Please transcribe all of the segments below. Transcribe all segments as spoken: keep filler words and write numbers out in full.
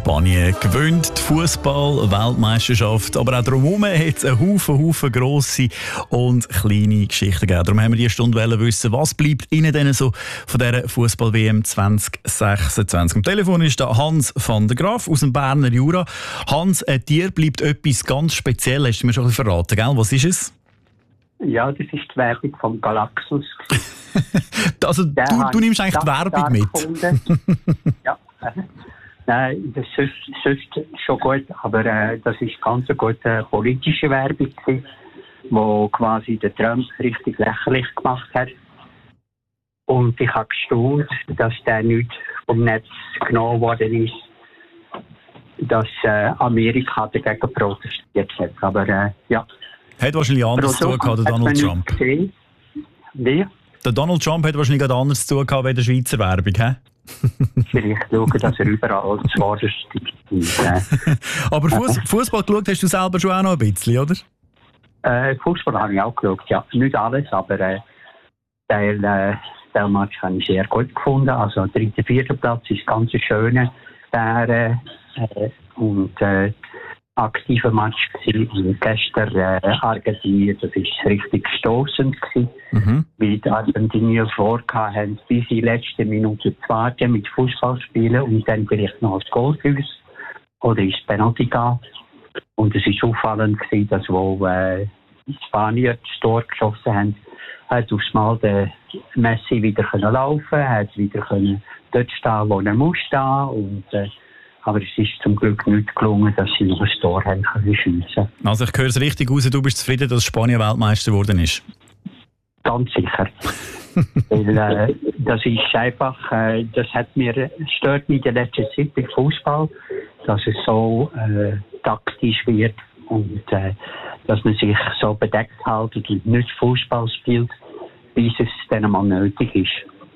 Spanien gewinnt die Fußball-Weltmeisterschaft, aber auch drumherum hat es einen Haufen, Haufen grosse und kleine Geschichten gegeben. Darum haben wir diese Stunde wissen, was bleibt Ihnen denn so von dieser Fußball-W M zwanzig sechsundzwanzig. Am Telefon ist da Hans van der Graaf aus dem Berner Jura. Hans, äh, dir bleibt etwas ganz Spezielles, hast du mir schon ein bisschen verraten, gell? Was ist es? Ja, das ist die Werbung vom Galaxus. Also du, du nimmst eigentlich die Werbung mit? Ja, äh, nein, das ist sonst schon gut, aber äh, das ist ganz eine gute politische Werbung, die quasi den Trump richtig lächerlich gemacht hat. Und ich habe gestaunt, dass der nicht vom Netz genommen worden ist, dass äh, Amerika dagegen protestiert hat. Aber äh, ja. Hat wahrscheinlich anders zu tun gehabt, der Donald Trump. Wie? Der Donald Trump hat wahrscheinlich anders zu tun gehabt wie der Schweizer Werbung, hä? Vielleicht schauen, dass er überall zuvorderst ist. Äh. Aber Fuß, Fußball geschaut hast du selber schon auch noch ein bisschen, oder? Äh, Fußball habe ich auch geschaut, ja. Nicht alles, aber äh, Teil, äh, der Match habe ich sehr gut gefunden. Also der dritte, vierte Platz ist ganz schön. Äh, äh, und äh, aktiver Match gewesen. Und gestern äh, Argentinien, das war richtig stossend gewesen, mhm. weil die Argentinier vorgehabt haben, bis in die letzte Minute zu warten mit Fußball spielen und dann vielleicht noch das Goal für uns oder ins Penalty gehen. Und es war auffallend gewesen, dass wo äh, die Spanier das Tor geschossen haben, hat aufs Mal der Messi wieder können laufen, hat wieder können dort stehen, wo er muss stehen und äh, aber es ist zum Glück nicht gelungen, dass sie noch ein Tor haben können schiessen. Also ich höre es richtig raus, du bist zufrieden, dass Spanien Weltmeister geworden ist? Ganz sicher. Weil, äh, das ist einfach, äh, das hat mir, stört mich in der letzten Zeit beim Fußball, dass es so äh, taktisch wird und äh, dass man sich so bedeckt hält und nicht Fußball spielt, bis es dann einmal nötig ist.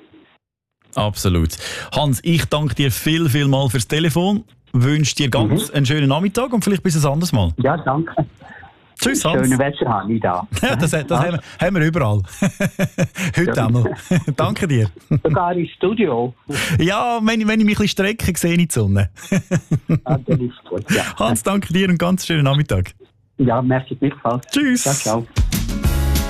Absolut. Hans, ich danke dir viel, viel mal fürs Telefon. Wünsche dir ganz mhm. einen schönen Nachmittag und vielleicht bis ein anderes Mal. Ja, danke. Tschüss, Hans. Schönes Wetter habe ich da. Ja, das das haben, wir, haben wir überall. Heute ja. einmal. Danke dir. Sogar im Studio. Ja, wenn ich, wenn ich mich ein bisschen strecke, sehe ich die Sonne. Ah, das ist gut, ja. Hans, danke dir und ganz schönen Nachmittag. Ja, merci gleichfalls. Tschüss. Ciao, ciao.